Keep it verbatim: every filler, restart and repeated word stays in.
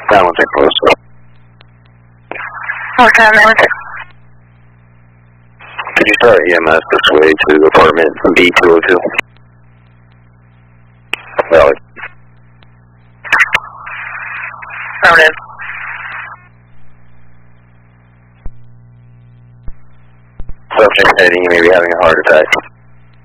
That one's in close. What's that, man? Could you start E M S this way to apartment B two oh two? Valley. Noted. Subject heading, you may be having a heart attack.